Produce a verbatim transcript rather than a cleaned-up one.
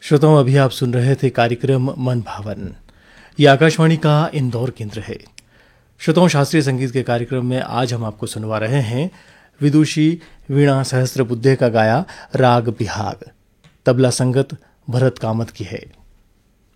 श्रोताओं, अभी आप सुन रहे थे कार्यक्रम मन भावन। ये आकाशवाणी का इंदौर केंद्र है। श्रोताओं, शास्त्रीय संगीत के कार्यक्रम में आज हम आपको सुनवा रहे हैं विदुषी वीणा सहस्त्रबुद्धे का गाया राग बिहाग। तबला संगत भरत कामत की है।